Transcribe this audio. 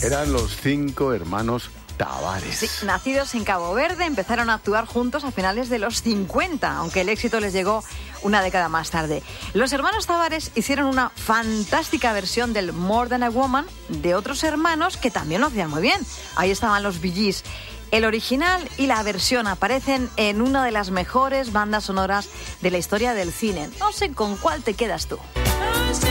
Eran los 5 hermanos Tavares. Sí, nacidos en Cabo Verde, empezaron a actuar juntos a finales de los 50, aunque el éxito les llegó una década más tarde. Los hermanos Tavares hicieron una fantástica versión del More Than a Woman de otros hermanos que también lo hacían muy bien. Ahí estaban los Bee Gees. El original y la versión aparecen en una de las mejores bandas sonoras de la historia del cine. No sé con cuál te quedas tú.